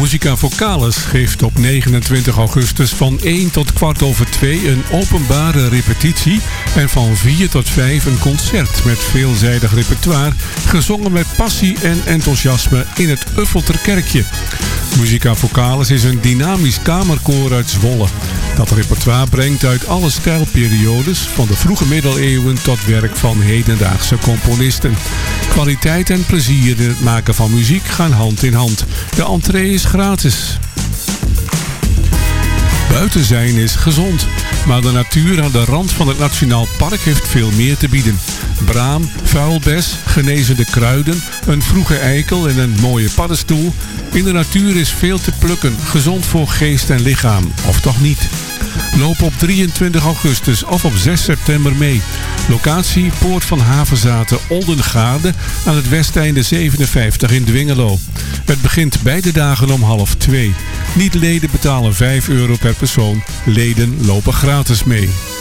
Musica Vocalis geeft op 29 augustus van 1 tot 2:15 een openbare repetitie en van 4 tot 5 een concert met veelzijdig repertoire, gezongen met passie en enthousiasme in het Uffelterkerkje. Musica Vocalis is een dynamisch kamerkoor uit Zwolle dat repertoire brengt uit alle stijlperiodes, van de vroege middeleeuwen tot werk van hedendaagse componisten. Kwaliteit en plezier in het maken van muziek gaan hand in hand. De entree is gratis. Buiten zijn is gezond, maar de natuur aan de rand van het Nationaal Park heeft veel meer te bieden. Braam, vuilbes, genezende kruiden, een vroege eikel en een mooie paddenstoel. In de natuur is veel te plukken, gezond voor geest en lichaam, of toch niet? Loop op 23 augustus of op 6 september mee. Locatie Poort van Havenzaten, Oldengaarde aan het Westeinde 57 in Dwingelo. Het begint beide dagen om 1:30. Niet-leden betalen €5 per persoon. Leden lopen gratis mee.